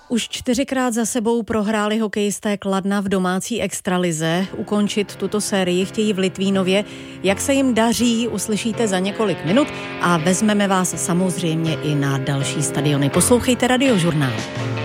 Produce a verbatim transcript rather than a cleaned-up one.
Už čtyřikrát za sebou prohráli hokejisté Kladna v domácí extralize. Ukončit tuto sérii chtějí v Litvínově. Jak se jim daří, uslyšíte za několik minut a vezmeme vás samozřejmě i na další stadiony. Poslouchejte Radiožurnál.